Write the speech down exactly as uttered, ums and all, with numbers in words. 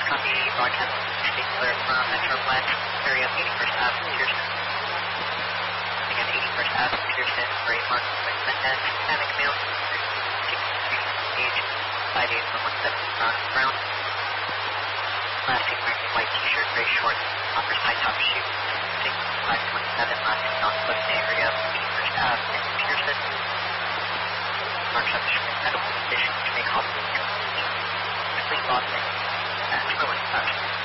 Copy, broadcast, state clear from Metro West, area of eighty-first Avenue, Peterson. Again, eighty-first Avenue, Peterson, for a mark with Mendez, Panic Mail, stage, five eight one one seven, brown. Last name, wearing white t-shirt, gray shorts, upper high top shoe, six five twenty-seven, last name, non-foot in the area of eighty-first Avenue, Peterson. Marks up medical condition, which may cause complete loss and swelling.